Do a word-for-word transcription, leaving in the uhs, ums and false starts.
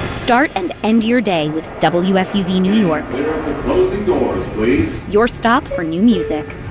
Start and end your day with W F U V New York. Clear of the closing doors, please. Your stop for new music.